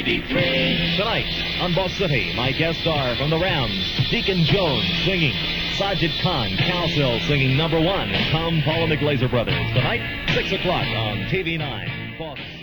93. Tonight on Boss City, my guests are from the Rams, Deacon Jones singing, Sajid Khan, Cowsill singing number 1, and Tom, Paul, and the Glazer Brothers. Tonight, 6 o'clock on TV9. Boss.